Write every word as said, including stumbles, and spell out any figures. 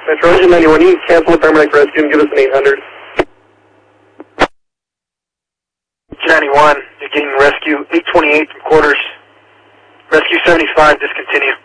Metro Engine ninety-one E, cancel the paramedic rescue and give us an eight hundred. ninety-one, you're getting rescue eight twenty-eight from quarters. Rescue seventy-five, discontinue.